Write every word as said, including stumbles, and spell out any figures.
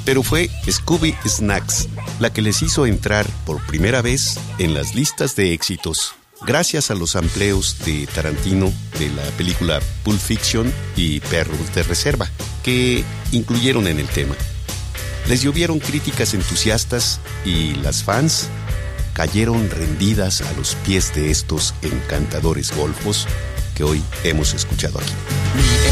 Pero fue Scooby Snacks la que les hizo entrar por primera vez en las listas de éxitos, gracias a los sampleos de Tarantino de la película Pulp Fiction y Perros de Reserva, que incluyeron en el tema. Les llovieron críticas entusiastas y las fans cayeron rendidas a los pies de estos encantadores golfos que hoy hemos escuchado aquí.